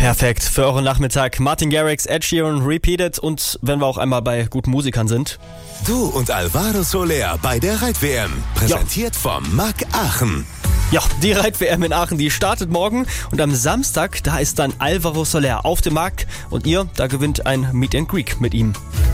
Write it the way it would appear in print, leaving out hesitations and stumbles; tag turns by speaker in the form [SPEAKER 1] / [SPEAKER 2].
[SPEAKER 1] Perfekt, für euren Nachmittag. Martin Garrix, Ed Sheeran, Repeated und wenn wir auch einmal bei guten Musikern sind.
[SPEAKER 2] Du und Alvaro Soler bei der Reit-WM. Präsentiert vom MAC Aachen.
[SPEAKER 1] Ja, die Reit-WM in Aachen, die startet morgen und am Samstag, da ist dann Alvaro Soler auf dem Markt und da gewinnt ein Meet and Greet mit ihm.